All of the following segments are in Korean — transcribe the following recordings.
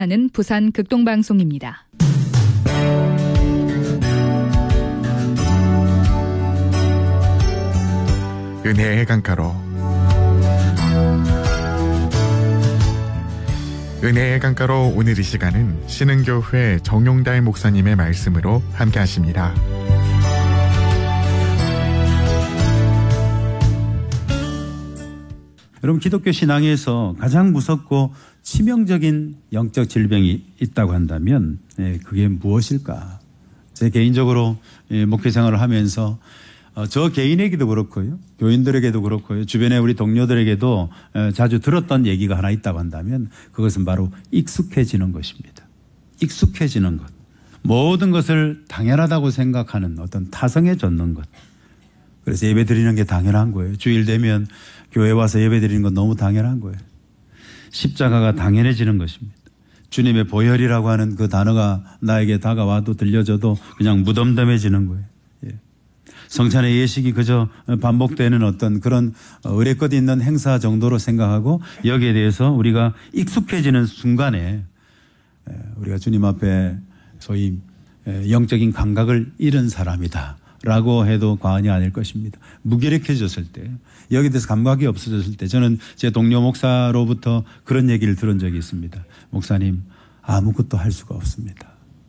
하는 부산 극동방송입니다. 은혜의 강가로 은혜의 강가로 오늘 이 시간은 신흥교회 정용달 목사님의 말씀으로 함께 하십니다. 여러분, 기독교 신앙에서 가장 무섭고 치명적인 영적 질병이 있다고 한다면 그게 무엇일까? 제 개인적으로 목회 생활을 하면서 저 개인에게도 그렇고요, 교인들에게도 그렇고요, 주변의 우리 동료들에게도 자주 들었던 얘기가 하나 있다고 한다면 그것은 바로 익숙해지는 것입니다. 익숙해지는 것. 모든 것을 당연하다고 생각하는 어떤 타성에 젖는 것. 그래서 예배 드리는 게 당연한 거예요. 주일 되면 교회 와서 예배 드리는 건 너무 당연한 거예요. 십자가가 당연해지는 것입니다. 주님의 보혈이라고 하는 그 단어가 나에게 다가와도 들려져도 그냥 무덤덤해지는 거예요. 성찬의 예식이 그저 반복되는 어떤 그런 의례껏 있는 행사 정도로 생각하고 여기에 대해서 우리가 익숙해지는 순간에 우리가 주님 앞에 소위 영적인 감각을 잃은 사람이다 라고 해도 과언이 아닐 것입니다. 무기력해졌을 때, 여기에 대해서 감각이 없어졌을 때, 저는 제 동료 목사로부터 그런 얘기를 들은 적이 있습니다. 목사님, 아무것도 할 수가 없습니다.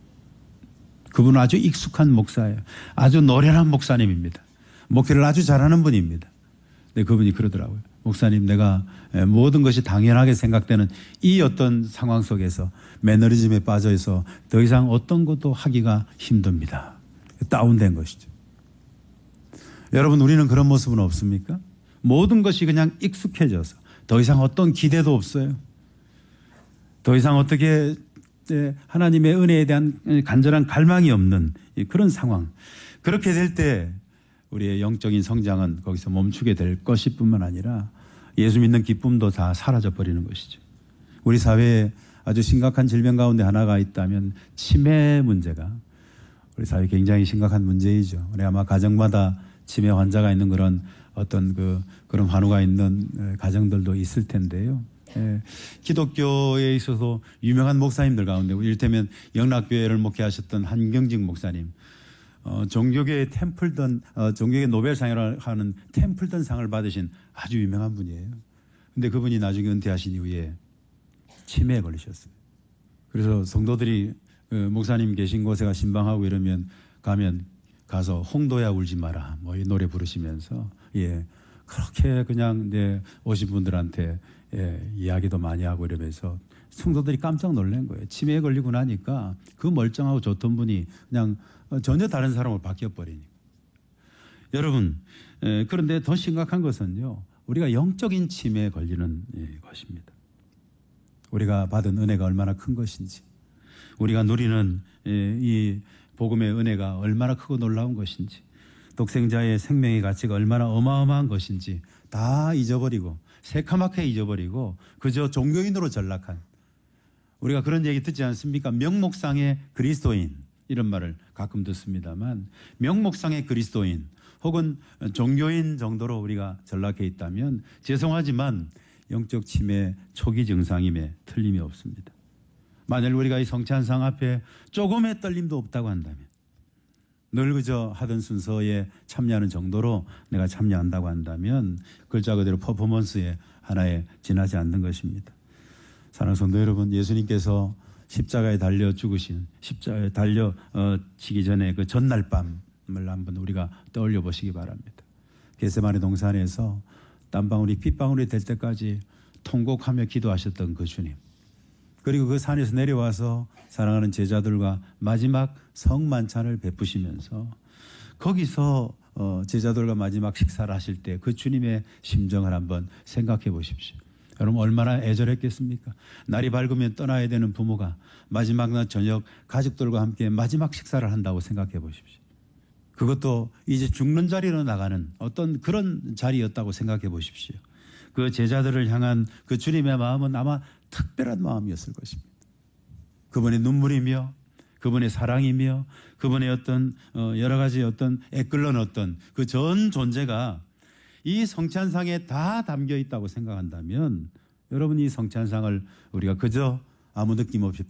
그분은 아주 익숙한 목사예요. 아주 노련한 목사님입니다. 목회를 아주 잘하는 분입니다. 근데 그분이 그러더라고요. 목사님, 내가 모든 것이 당연하게 생각되는 이 어떤 상황 속에서 매너리즘에 빠져 있어 더 이상 어떤 것도 하기가 힘듭니다. 다운된 것이죠. 여러분, 우리는 그런 모습은 없습니까? 모든 것이 그냥 익숙해져서 더 이상 어떤 기대도 없어요. 더 이상 어떻게 하나님의 은혜에 대한 간절한 갈망이 없는 그런 상황. 그렇게 될 때 우리의 영적인 성장은 거기서 멈추게 될 것일 뿐만 아니라 예수 믿는 기쁨도 다 사라져 버리는 것이죠. 우리 사회에 아주 심각한 질병 가운데 하나가 있다면 치매 문제가 우리 사회에 굉장히 심각한 문제이죠. 우리 아마 가정마다 치매 환자가 있는 그런 어떤 그런 환우가 있는 가정들도 있을 텐데요. 기독교에 있어서 유명한 목사님들 가운데 이를테면 영락교회를 목회하셨던 한경직 목사님, 종교계의 종교계 노벨상이라고 하는 템플턴 상을 받으신 아주 유명한 분이에요. 근데 그분이 나중에 은퇴하신 이후에 치매에 걸리셨어요. 그래서 성도들이 목사님 계신 곳에 신방하고 이러면 가서 홍도야 울지 마라 뭐 이 노래 부르시면서 그렇게 그냥 오신 분들한테 이야기도 많이 하고 이러면서 성도들이 깜짝 놀란 거예요. 치매에 걸리고 나니까 그 멀쩡하고 좋던 분이 그냥 전혀 다른 사람으로 바뀌어버리니까. 여러분, 그런데 더 심각한 것은요, 우리가 영적인 치매에 걸리는 것입니다. 우리가 받은 은혜가 얼마나 큰 것인지, 우리가 누리는 이 복음의 은혜가 얼마나 크고 놀라운 것인지, 독생자의 생명의 가치가 얼마나 어마어마한 것인지 다 잊어버리고 새카맣게 잊어버리고 그저 종교인으로 전락한, 우리가 그런 얘기 듣지 않습니까? 명목상의 그리스도인, 이런 말을 가끔 듣습니다만 명목상의 그리스도인 혹은 종교인 정도로 우리가 전락해 있다면 죄송하지만 영적 치매 초기 증상임에 틀림이 없습니다. 만일 우리가 이 성찬상 앞에 조금의 떨림도 없다고 한다면, 늘 그저 하던 순서에 참여하는 정도로 내가 참여한다고 한다면 글자 그대로 퍼포먼스에 하나에 지나지 않는 것입니다. 사랑하는 성도 여러분, 예수님께서 십자가에 달려 죽으신, 십자가에 달려지기 전에 그 전날 밤을 한번 우리가 떠올려 보시기 바랍니다. 겟세마네 동산에서 땀방울이 핏방울이 될 때까지 통곡하며 기도하셨던 그 주님, 그리고 그 산에서 내려와서 사랑하는 제자들과 마지막 성만찬을 베푸시면서 거기서 제자들과 마지막 식사를 하실 때 그 주님의 심정을 한번 생각해 보십시오. 여러분, 얼마나 애절했겠습니까? 날이 밝으면 떠나야 되는 부모가 마지막 날 저녁 가족들과 함께 마지막 식사를 한다고 생각해 보십시오. 그것도 이제 죽는 자리로 나가는 어떤 그런 자리였다고 생각해 보십시오. 그 제자들을 향한 그 주님의 마음은 아마 특별한 마음이었을 것입니다. 그분의 눈물이며 그분의 사랑이며 그분의 어떤 여러 가지 어떤 애끓는 어떤 그 전 존재가 이 성찬상에 다 담겨 있다고 생각한다면, 여러분, 이 성찬상을 우리가 그저 아무 느낌 없이